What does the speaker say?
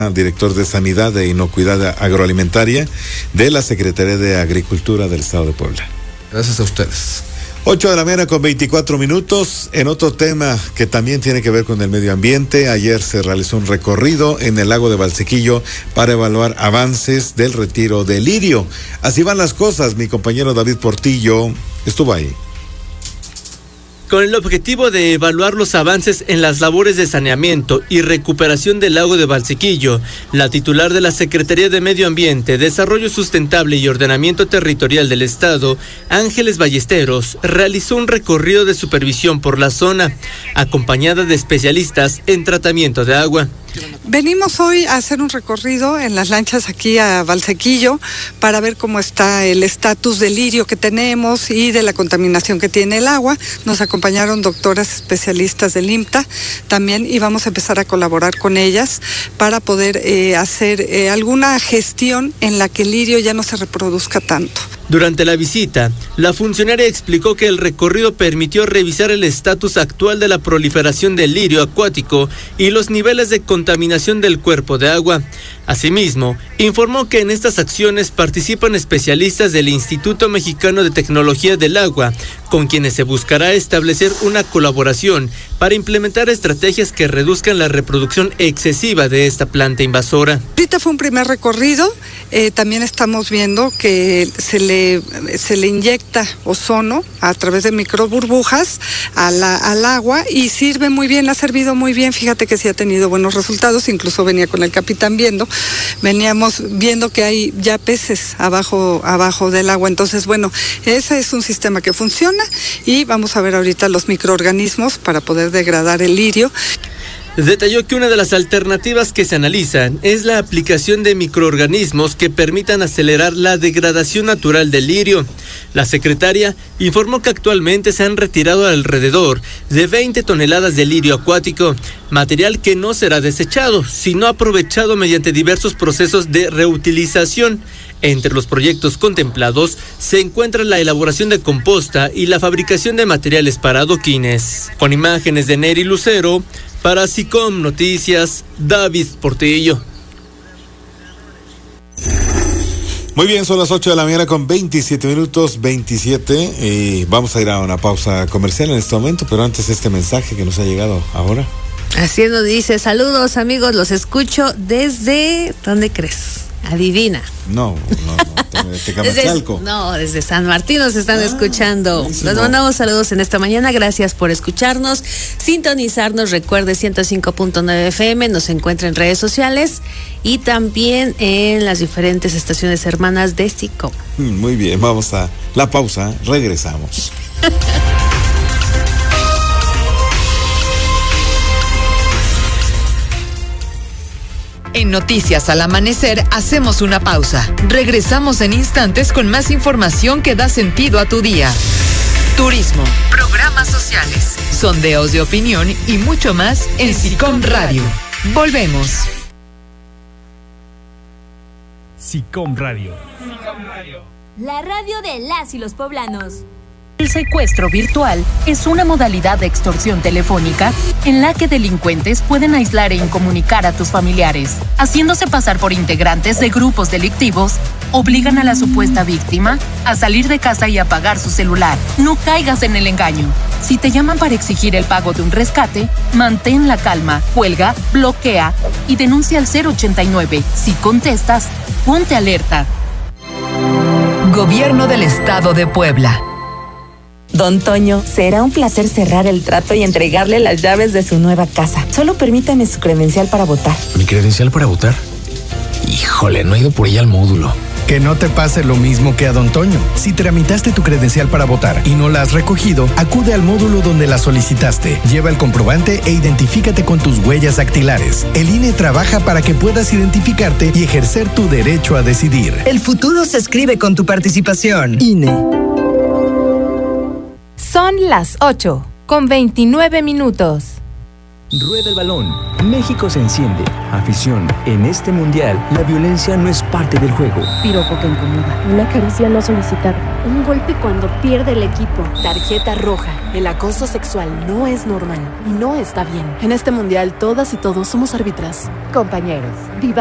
director de Sanidad e Inocuidad Agroalimentaria de la Secretaría de Agricultura del Estado de Puebla. Gracias a ustedes. 8:24 a.m. En otro tema que también tiene que ver con el medio ambiente, ayer se realizó un recorrido en el lago de Valsequillo para evaluar avances del retiro de lirio. Así van las cosas, mi compañero David Portillo estuvo ahí. Con el objetivo de evaluar los avances en las labores de saneamiento y recuperación del lago de Valsequillo, la titular de la Secretaría de Medio Ambiente, Desarrollo Sustentable y Ordenamiento Territorial del Estado, Ángeles Ballesteros, realizó un recorrido de supervisión por la zona, acompañada de especialistas en tratamiento de agua. Venimos hoy a hacer un recorrido en las lanchas aquí a Valsequillo para ver cómo está el estatus del lirio que tenemos y de la contaminación que tiene el agua. Nos acompañaron doctoras especialistas del IMTA también y vamos a empezar a colaborar con ellas para poder hacer alguna gestión en la que el lirio ya no se reproduzca tanto. Durante la visita, la funcionaria explicó que el recorrido permitió revisar el estatus actual de la proliferación del lirio acuático y los niveles de contaminación del cuerpo de agua. Asimismo, informó que en estas acciones participan especialistas del Instituto Mexicano de Tecnología del Agua, con quienes se buscará establecer una colaboración para implementar estrategias que reduzcan la reproducción excesiva de esta planta invasora. Ahorita fue un primer recorrido, también estamos viendo que se le inyecta ozono a través de microburbujas al agua y sirve muy bien, ha servido muy bien, fíjate que sí ha tenido buenos resultados, incluso venía con el capitán veníamos viendo que hay ya peces abajo del agua, entonces bueno, ese es un sistema que funciona y vamos a ver ahorita los microorganismos para poder degradar el lirio. Detalló que una de las alternativas que se analizan es la aplicación de microorganismos que permitan acelerar la degradación natural del lirio. La secretaria informó que actualmente se han retirado alrededor de 20 toneladas de lirio acuático, material que no será desechado, sino aprovechado mediante diversos procesos de reutilización. Entre los proyectos contemplados se encuentra la elaboración de composta y la fabricación de materiales para adoquines. Con imágenes de Neri Lucero, para SICOM Noticias, David Portillo. Muy bien, son las 8:27 a.m. y vamos a ir a una pausa comercial en este momento, pero antes este mensaje que nos ha llegado ahora. Así nos dice: saludos amigos, los escucho desde... ¿dónde crees? Adivina. No, Tecamachalco. Desde San Martín nos están escuchando. Les mandamos saludos en esta mañana, gracias por escucharnos, sintonizarnos, recuerde 105.9 FM, nos encuentra en redes sociales y también en las diferentes estaciones hermanas de SICOM. Muy bien, vamos a la pausa, regresamos. En Noticias al Amanecer hacemos una pausa. Regresamos en instantes con más información que da sentido a tu día. Turismo, programas sociales, sondeos de opinión y mucho más en SICOM Radio. Volvemos. SICOM Radio. La radio de las y los poblanos. El secuestro virtual es una modalidad de extorsión telefónica en la que delincuentes pueden aislar e incomunicar a tus familiares. Haciéndose pasar por integrantes de grupos delictivos, obligan a la supuesta víctima a salir de casa y apagar su celular. No caigas en el engaño. Si te llaman para exigir el pago de un rescate, mantén la calma, cuelga, bloquea y denuncia al 089. Si contestas, ponte alerta. Gobierno del Estado de Puebla. Don Toño, será un placer cerrar el trato y entregarle las llaves de su nueva casa. Solo permítame su credencial para votar. ¿Mi credencial para votar? Híjole, no he ido por ella al módulo. Que no te pase lo mismo que a Don Toño. Si tramitaste tu credencial para votar y no la has recogido, acude al módulo donde la solicitaste. Lleva el comprobante e identifícate con tus huellas dactilares. El INE trabaja para que puedas identificarte y ejercer tu derecho a decidir. El futuro se escribe con tu participación. INE. Son las 8:29. Rueda el balón. México se enciende. Afición, en este mundial, la violencia no es parte del juego. Piropo que incomoda. Una caricia no solicitada. Un golpe cuando pierde el equipo. Tarjeta roja. El acoso sexual no es normal y no está bien. En este mundial, todas y todos somos árbitras. Compañeros, viva